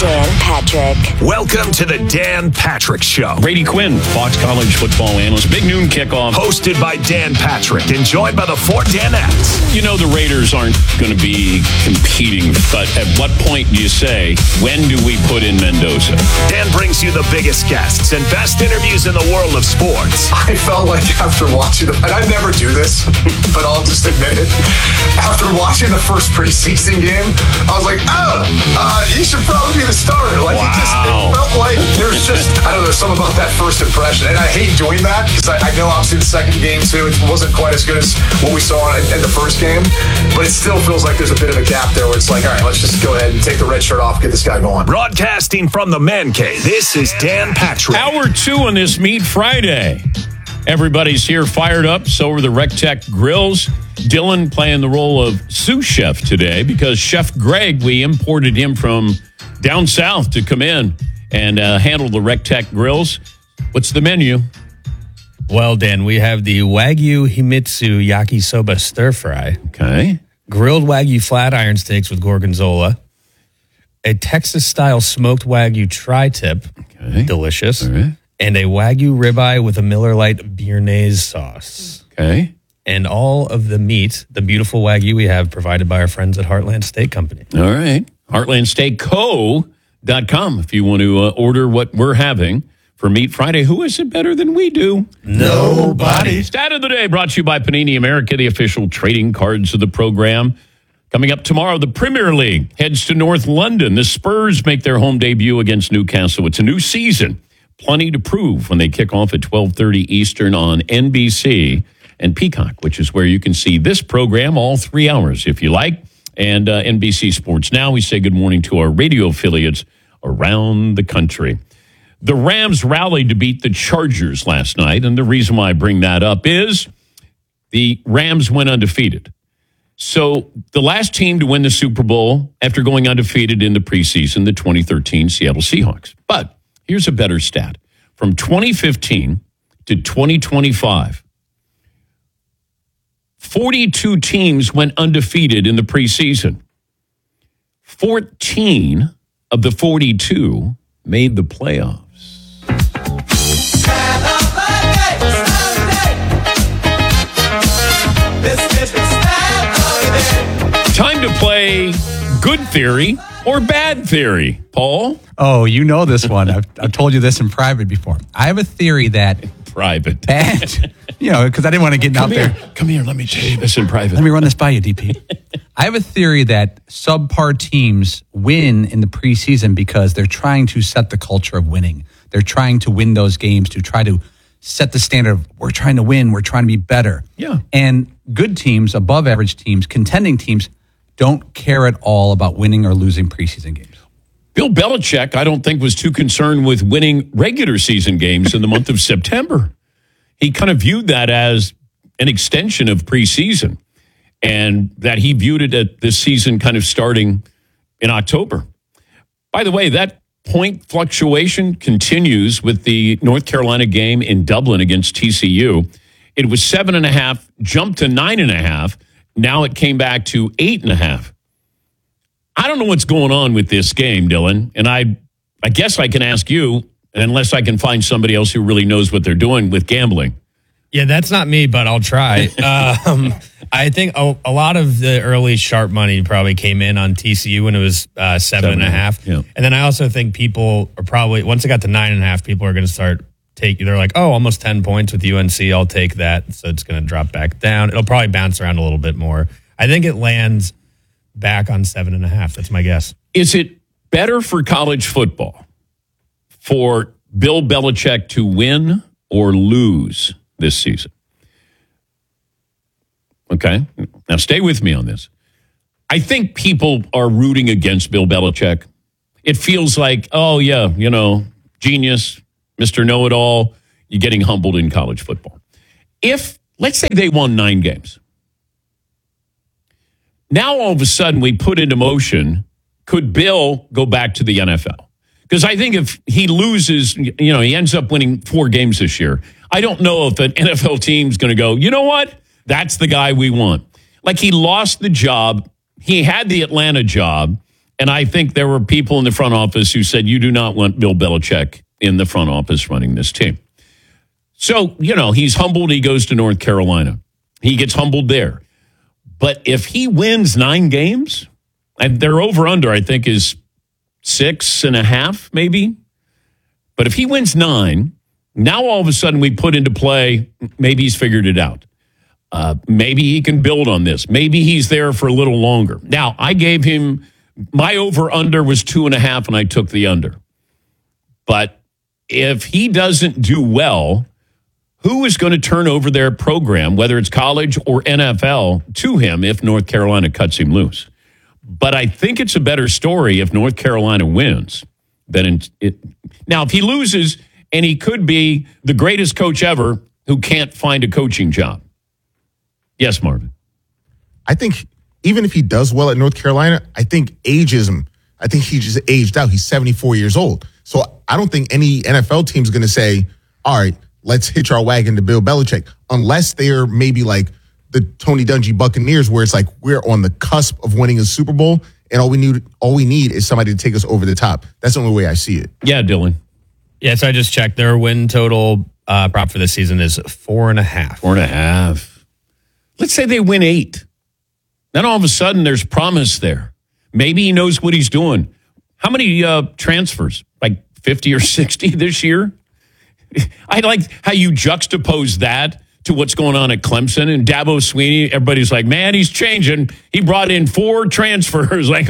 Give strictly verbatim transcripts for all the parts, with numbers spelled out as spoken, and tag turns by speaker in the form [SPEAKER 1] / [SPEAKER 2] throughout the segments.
[SPEAKER 1] Dan Patrick.
[SPEAKER 2] Welcome to the Dan Patrick Show.
[SPEAKER 3] Brady Quinn, Fox College football analyst. Big noon kickoff.
[SPEAKER 2] Hosted by Dan Patrick and joined by the four Danettes.
[SPEAKER 3] You know the Raiders aren't going to be competing, but at what point do you say, when do we put in Mendoza?
[SPEAKER 2] Dan brings you the biggest guests and best interviews in the world of sports.
[SPEAKER 4] I felt like after watching them, and I never do this, but I'll just admit it. After watching the first preseason game, I was like, oh, uh, he should probably be the starter. Like,
[SPEAKER 3] wow.
[SPEAKER 4] it just it felt like there's just, I don't know, something about that first impression. And I hate doing that because I, I know obviously the second game, too, it wasn't quite as good as what we saw in, in the first game. But it still feels like there's a bit of a gap there where it's like, all right, let's just go ahead and take the red shirt off, get this guy going.
[SPEAKER 2] Broadcasting from the Man Cave, this is Dan Patrick.
[SPEAKER 3] Hour two on this Meat Friday. Everybody's here fired up. So are the RecTech Grills. Dylan playing the role of sous chef today because Chef Greg, we imported him from down south to come in and uh, handle the RecTech Grills. What's the menu?
[SPEAKER 5] Well, Dan, we have the Wagyu Himitsu Yakisoba Stir Fry.
[SPEAKER 3] Okay.
[SPEAKER 5] Grilled Wagyu flat iron steaks with gorgonzola. A Texas-style smoked Wagyu tri-tip.
[SPEAKER 3] Okay.
[SPEAKER 5] Delicious.
[SPEAKER 3] All right.
[SPEAKER 5] And a Wagyu ribeye with a Miller Lite Béarnaise sauce.
[SPEAKER 3] Okay.
[SPEAKER 5] And all of the meat, the beautiful Wagyu we have, provided by our friends at Heartland Steak Company.
[SPEAKER 3] All right. heartland steak co dot com if you want to uh, order what we're having for Meat Friday. Who is it better than we do?
[SPEAKER 5] Nobody.
[SPEAKER 3] Stat of the day brought to you by Panini America, the official trading cards of the program. Coming up tomorrow, the Premier League heads to North London. The Spurs make their home debut against Newcastle. It's a new season. Plenty to prove when they kick off at twelve thirty Eastern on N B C and Peacock, which is where you can see this program all three hours if you like. And uh, N B C Sports Now, we say good morning to our radio affiliates around the country. The Rams rallied to beat the Chargers last night, and the reason why I bring that up is the Rams went undefeated. So the last team to win the Super Bowl after going undefeated in the preseason, the twenty thirteen Seattle Seahawks. But here's a better stat. From twenty fifteen to twenty twenty-five, forty-two teams went undefeated in the preseason. fourteen of the forty-two made the playoffs. Time to play good theory or bad theory, Paul.
[SPEAKER 6] Oh, you know this one. I've, I've told you this in private before. I have a theory that
[SPEAKER 3] Private.
[SPEAKER 6] bad, you know, because I didn't want to get out
[SPEAKER 3] Come here.
[SPEAKER 6] there.
[SPEAKER 3] Come here. Let me tell you this in private.
[SPEAKER 6] Let me run this by you, D P. I have a theory that subpar teams win in the preseason because they're trying to set the culture of winning. They're trying to win those games to try to set the standard of we're trying to win, we're trying to be better.
[SPEAKER 3] Yeah.
[SPEAKER 6] And good teams, above average teams, contending teams don't care at all about winning or losing preseason games.
[SPEAKER 3] Bill Belichick, I don't think, was too concerned with winning regular season games in the month of September. He kind of viewed that as an extension of preseason, and that he viewed it at this season kind of starting in October. By the way, that point fluctuation continues with the North Carolina game in Dublin against T C U. It was seven and a half, jumped to nine and a half. Now it came back to eight and a half. I don't know what's going on with this game, Dylan, and I I guess I can ask you, unless I can find somebody else who really knows what they're doing with gambling.
[SPEAKER 5] Yeah, that's not me, but I'll try. um, I think a, a lot of the early sharp money probably came in on T C U when it was uh, seven, seven and a half.
[SPEAKER 3] Yeah.
[SPEAKER 5] And then I also think people are probably, once it got to nine and a half, people are going to start taking, they're like, oh, almost ten points with U N C. I'll take that. So it's going to drop back down. It'll probably bounce around a little bit more. I think it lands back on seven and a half. That's my guess.
[SPEAKER 3] Is it better for college football for Bill Belichick to win or lose this season? Okay. Now stay with me on this. I think people are rooting against Bill Belichick. It feels like, oh, yeah, you know, genius, Mister Know-It-All, you're getting humbled in college football. If, let's say they won nine games. Now, all of a sudden, we put into motion, could Bill go back to the N F L? Because I think if he loses, you know, he ends up winning four games this year. I don't know if an N F L team's going to go, you know what? That's the guy we want. Like, he lost the job. He had the Atlanta job. And I think there were people in the front office who said, you do not want Bill Belichick in the front office running this team. So, you know, he's humbled. He goes to North Carolina. He gets humbled there. But if he wins nine games, and their over-under, I think, is six and a half, maybe. But if he wins nine, now all of a sudden we put into play, maybe he's figured it out. Uh, maybe he can build on this. Maybe he's there for a little longer. Now, I gave him, my over-under was two and a half, and I took the under. But if he doesn't do well, who is going to turn over their program, whether it's college or N F L, to him if North Carolina cuts him loose? But I think it's a better story if North Carolina wins than in, it. Now, if he loses, and he could be the greatest coach ever who can't find a coaching job. Yes, Marvin.
[SPEAKER 1] I think even if he does well at North Carolina, I think ageism, I think he just aged out. He's seventy-four years old. So I don't think any N F L team is going to say, all right, let's hitch our wagon to Bill Belichick, unless they're maybe like the Tony Dungy Buccaneers, where it's like we're on the cusp of winning a Super Bowl, and all we need all we need is somebody to take us over the top. That's the only way I see it.
[SPEAKER 3] Yeah, Dylan.
[SPEAKER 5] Yeah, so I just checked. Their win total uh, prop for this season is four and a half.
[SPEAKER 3] Four and a half. Let's say they win eight. Then all of a sudden there's promise there. Maybe he knows what he's doing. How many uh, transfers? Like fifty or sixty this year? I like how you juxtapose that to what's going on at Clemson and Dabo Swinney. Everybody's like, man, he's changing. He brought in four transfers. Like,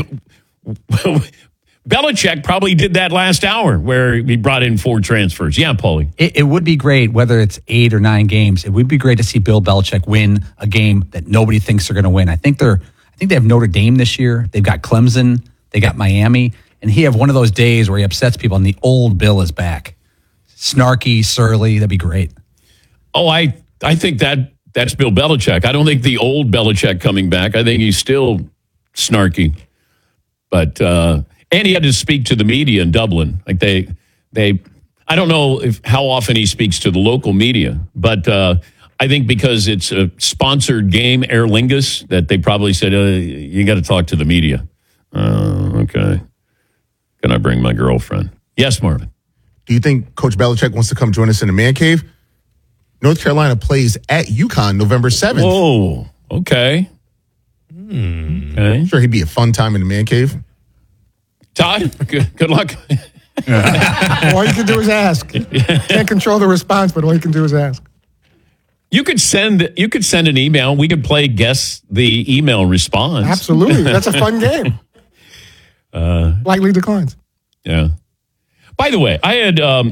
[SPEAKER 3] Belichick probably did that last hour where he brought in four transfers. Yeah, Paulie.
[SPEAKER 6] It, it would be great, whether it's eight or nine games. It would be great to see Bill Belichick win a game that nobody thinks they're going to win. I think they're. I think they have Notre Dame this year. They've got Clemson. They got Miami, and he have one of those days where he upsets people, and the old Bill is back. Snarky, surly. That'd be great.
[SPEAKER 3] Oh, I I think that that's Bill Belichick. I don't think the old Belichick coming back. I think he's still snarky, but. uh And he had to speak to the media in Dublin. Like they, they, I don't know if how often he speaks to the local media, but uh, I think because it's a sponsored game, Aer Lingus, that they probably said, uh, you got to talk to the media. Uh, okay. Can I bring my girlfriend? Yes, Marvin.
[SPEAKER 1] Do you think Coach Belichick wants to come join us in the man cave? North Carolina plays at UConn November seventh.
[SPEAKER 3] Oh, okay. Hmm. Okay.
[SPEAKER 1] I'm sure he'd be a fun time in the man cave.
[SPEAKER 3] Todd, good, good luck.
[SPEAKER 7] All you can do is ask. Can't control the response, but all you can do is ask.
[SPEAKER 3] You could send you could send an email. We could play guess the email response.
[SPEAKER 7] Absolutely. That's a fun game. Uh, Likely declines.
[SPEAKER 3] Yeah. By the way, I had um,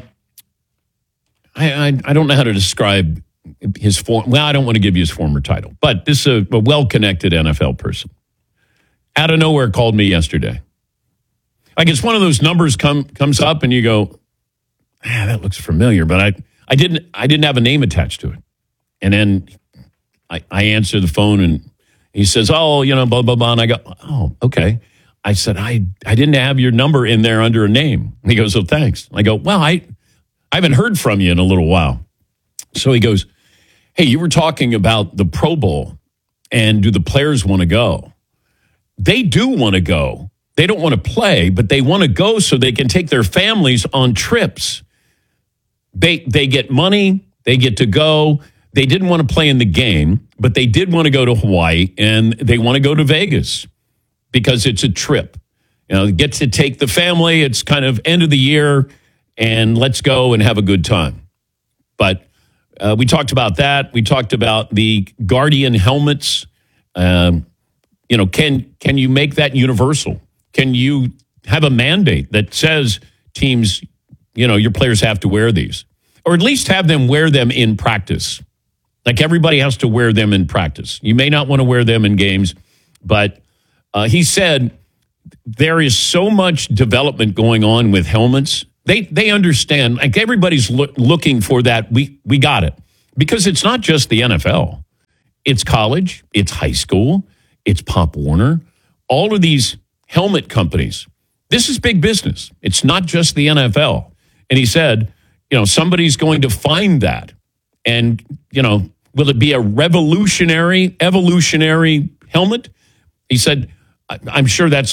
[SPEAKER 3] I, I I don't know how to describe his form. Well, I don't want to give you his former title, but this is a, a well-connected N F L person. Out of nowhere, called me yesterday. Like it's one of those numbers come comes up and you go, ah, that looks familiar, but I, I didn't I didn't have a name attached to it. And then I, I answer the phone and he says, oh, you know, blah, blah, blah. And I go, oh, okay. I said, I, I didn't have your number in there under a name. And he goes, oh, thanks. I go, well, I, I haven't heard from you in a little while. So he goes, hey, you were talking about the Pro Bowl and do the players want to go? They do want to go. They don't want to play, but they want to go so they can take their families on trips. They they get money. They get to go. They didn't want to play in the game, but they did want to go to Hawaii, and they want to go to Vegas because it's a trip. You know, get to take the family. It's kind of end of the year, and let's go and have a good time. But uh, we talked about that. We talked about the Guardian helmets. Um, you know, can can you make that universal? Can you have a mandate that says teams, you know, your players have to wear these? Or at least have them wear them in practice. Like everybody has to wear them in practice. You may not want to wear them in games, but uh, he said there is so much development going on with helmets. They they understand, like everybody's lo- looking for that. We, we got it. Because it's not just the N F L. It's college, it's high school, it's Pop Warner. All of these helmet companies. This is big business. It's not just the N F L. And he said, you know, somebody's going to find that. And, you know, will it be a revolutionary, evolutionary helmet? He said, I'm sure that's what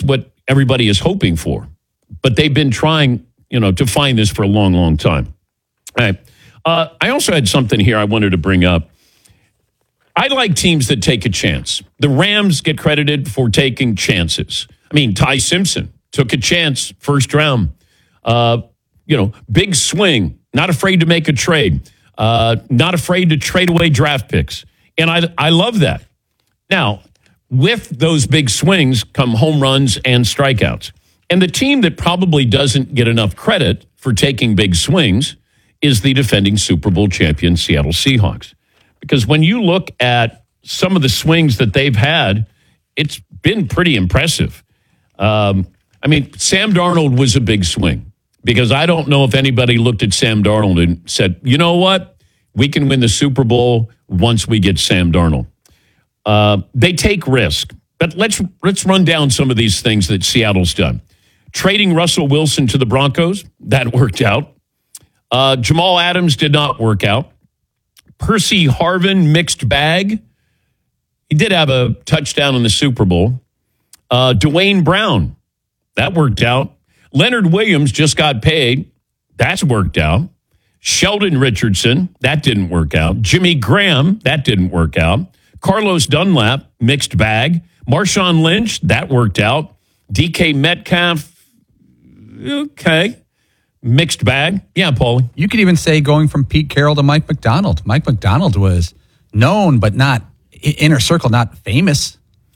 [SPEAKER 3] everybody is hoping for. But they've been trying, you know, to find this for a long, long time. All right. Uh, I also had something here I wanted to bring up. I like teams that take a chance. The Rams get credited for taking chances. I mean, Ty Simpson took a chance, first round. Uh, you know, big swing, not afraid to make a trade, uh, not afraid to trade away draft picks. And I, I love that. Now, with those big swings come home runs and strikeouts. And the team that probably doesn't get enough credit for taking big swings is the defending Super Bowl champion Seattle Seahawks. Because when you look at some of the swings that they've had, it's been pretty impressive. Um, I mean, Sam Darnold was a big swing because I don't know if anybody looked at Sam Darnold and said, you know what? We can win the Super Bowl once we get Sam Darnold. Uh, they take risk. But let's let's run down some of these things that Seattle's done. Trading Russell Wilson to the Broncos, that worked out. Uh, Jamal Adams did not work out. Percy Harvin, mixed bag. He did have a touchdown in the Super Bowl. Uh, Dwayne Brown, that worked out. Leonard Williams just got paid. That's worked out. Sheldon Richardson, that didn't work out. Jimmy Graham, that didn't work out. Carlos Dunlap, mixed bag. Marshawn Lynch, that worked out. D K Metcalf, okay. Mixed bag. Yeah, Paulie.
[SPEAKER 6] You could even say going from Pete Carroll to Mike McDonald. Mike McDonald was known, but not inner circle, not famous.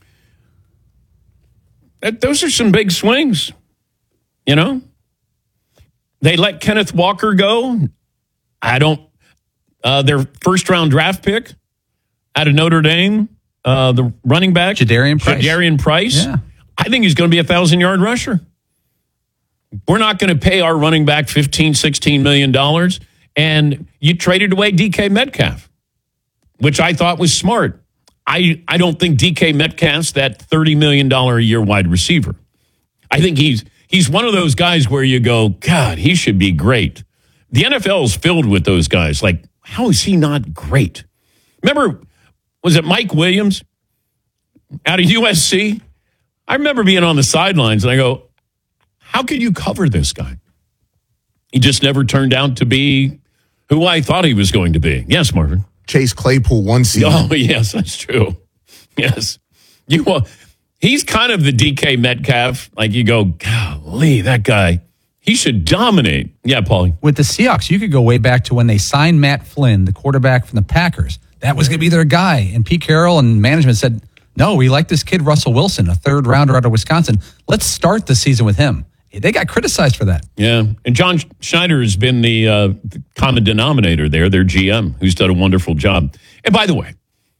[SPEAKER 3] Those are some big swings, you know? They let Kenneth Walker go. I don't, uh, their first round draft pick out of Notre Dame, uh, the running back.
[SPEAKER 6] Jadarian Price.
[SPEAKER 3] Jadarian Price.
[SPEAKER 6] Yeah.
[SPEAKER 3] I think he's going to be a thousand-yard rusher. We're not going to pay our running back fifteen, sixteen million dollars, and you traded away D K Metcalf, which I thought was smart. I, I don't think D K Metcalf's that thirty million dollars a year wide receiver. I think he's he's one of those guys where you go, God, he should be great. The N F L is filled with those guys. Like, how is he not great? Remember, was it Mike Williams out of U S C? I remember being on the sidelines, and I go, how could you cover this guy? He just never turned out to be who I thought he was going to be. Yes, Marvin.
[SPEAKER 1] Chase Claypool one season.
[SPEAKER 3] Oh, yes, that's true. Yes. You. Uh, he's kind of the D K Metcalf. Like you go, golly, that guy, he should dominate. Yeah, Paulie.
[SPEAKER 6] With the Seahawks, you could go way back to when they signed Matt Flynn, the quarterback from the Packers. That was going to be their guy. And Pete Carroll and management said, no, we like this kid, Russell Wilson, a third rounder out of Wisconsin. Let's start the season with him. They got criticized for that.
[SPEAKER 3] Yeah. And John Schneider has been the, uh, the common denominator there, their G M, who's done a wonderful job. And by the way,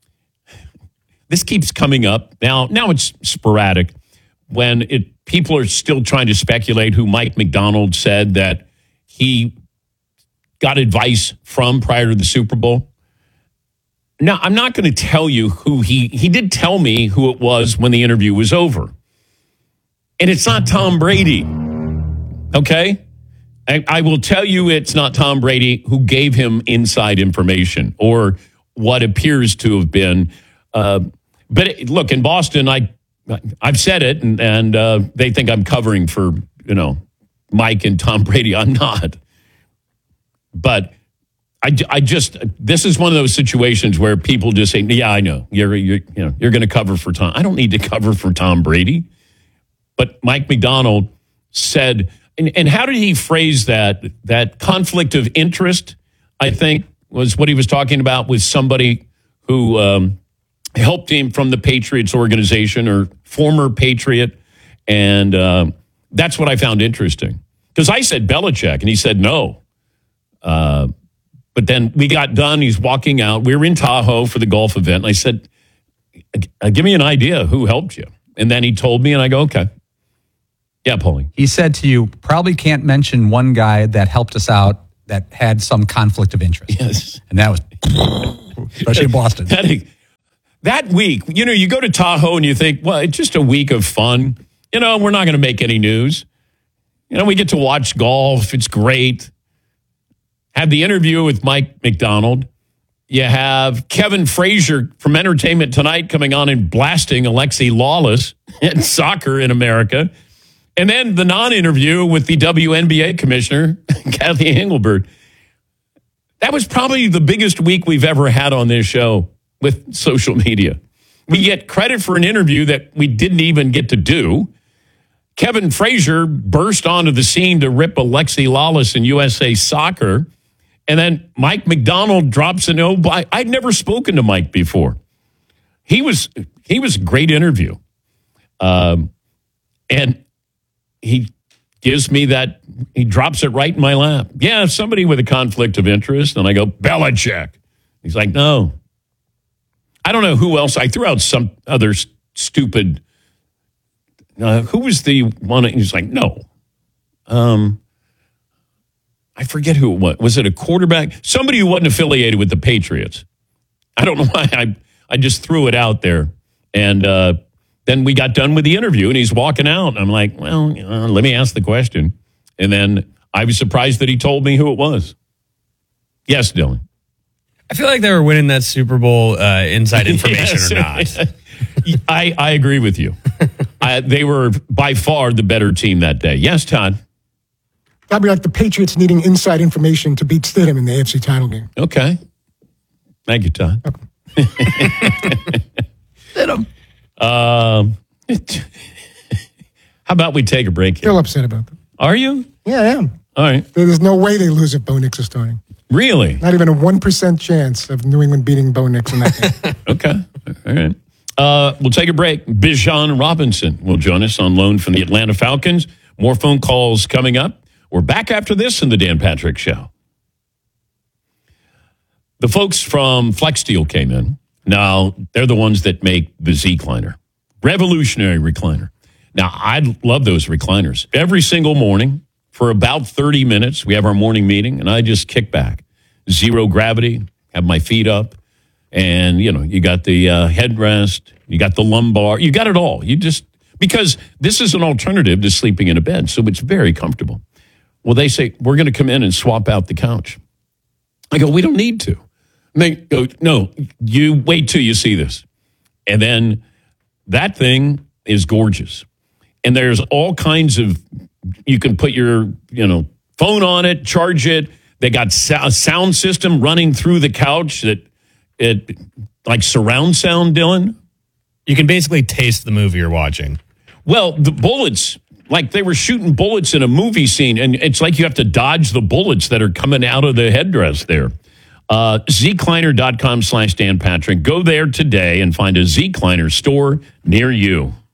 [SPEAKER 3] this keeps coming up. Now, now it's sporadic when it people are still trying to speculate who Mike McDonald said that he got advice from prior to the Super Bowl. Now, I'm not going to tell you who he, he did tell me who it was when the interview was over. And it's not Tom Brady. Okay? I, I will tell you it's not Tom Brady who gave him inside information or what appears to have been. Uh, but it, look, in Boston, I, I've said it, and, and uh, they think I'm covering for, you know, Mike and Tom Brady. I'm not. But I, I just, this is one of those situations where people just say, yeah, I know. You're, you're, you know, you're going to cover for Tom. I don't need to cover for Tom Brady. But Mike McDonald said, and, and how did he phrase that? That conflict of interest, I think, was what he was talking about with somebody who um, helped him from the Patriots organization or former Patriot. And uh, that's what I found interesting. Because I said Belichick, and he said no. Uh, but then we got done. He's walking out. We were in Tahoe for the golf event. And I said, give me an idea who helped you. And then he told me, and I go, okay. Yeah, Paulie.
[SPEAKER 6] He said to you, probably can't mention one guy that helped us out that had some conflict of interest.
[SPEAKER 3] Yes.
[SPEAKER 6] And that was, especially in Boston.
[SPEAKER 3] That, that week, you know, you go to Tahoe and you think, well, it's just a week of fun. You know, we're not going to make any news. You know, we get to watch golf. It's great. Had the interview with Mike McDonald. You have Kevin Frazier from Entertainment Tonight coming on and blasting Alexi Lawless in soccer in America. And then the non-interview with the W N B A commissioner, Kathy Engelbert. That was probably the biggest week we've ever had on this show with social media. We get credit for an interview that we didn't even get to do. Kevin Frazier burst onto the scene to rip Alexi Lawless in U S A Soccer. And then Mike McDonald drops an oh, I, I'd never spoken to Mike before. He was he was a great interview. Um, and he gives me that, he drops it right in my lap. Yeah, somebody with a conflict of interest. And I go, Belichick. He's like, no. I don't know who else. I threw out some other st- stupid, uh, who was the one? He's like, no. Um, I forget who it was. Was it a quarterback? Somebody who wasn't affiliated with the Patriots. I don't know why. I, I just threw it out there. And uh, then we got done with the interview, and he's walking out. I'm like, well, uh, let me ask the question. And then I was surprised that he told me who it was. Yes, Dylan.
[SPEAKER 5] I feel like they were winning that Super Bowl uh, inside information
[SPEAKER 3] Yes.
[SPEAKER 5] or not.
[SPEAKER 3] I, I agree with you. I, they were by far the better team that day. Yes, Todd.
[SPEAKER 7] That'd be like the Patriots needing inside information to beat Stidham in the A F C title game.
[SPEAKER 3] Okay. Thank you, Todd.
[SPEAKER 6] Stidham.
[SPEAKER 3] Um, how about we take a break here?
[SPEAKER 7] Still upset about that.
[SPEAKER 3] Are you?
[SPEAKER 7] Yeah, I am.
[SPEAKER 3] All right.
[SPEAKER 7] There's no way they lose if Bo Nix is starting.
[SPEAKER 3] Really?
[SPEAKER 7] Not even a one percent chance of New England beating Bo Nix in that game.
[SPEAKER 3] Okay. All right. Uh, we'll take a break. Bijan Robinson will join us on loan from the Atlanta Falcons. More phone calls coming up. We're back after this in the Dan Patrick Show. The folks from Flex Steel came in. Now, they're the ones that make the Z-Cliner. Revolutionary recliner. Now, I love those recliners. Every single morning for about thirty minutes, we have our morning meeting, and I just kick back. Zero gravity, have my feet up, and, you know, you got the uh, headrest, you got the lumbar, you got it all. You just, because this is an alternative to sleeping in a bed, so it's very comfortable. Well, they say, we're going to come in and swap out the couch. I go, we don't need to. And they go, no, you wait till you see this. And then that thing is gorgeous. And there's all kinds of, you can put your, you know, phone on it, charge it. They got a sound system running through the couch that it, like surround sound, Dylan.
[SPEAKER 5] You can basically taste the movie you're watching.
[SPEAKER 3] Well, the bullets, like they were shooting bullets in a movie scene, and it's like you have to dodge the bullets that are coming out of the headdress there. Uh, zcliner.com slash Dan Patrick. Go there today and find a Z-Cliner store near you.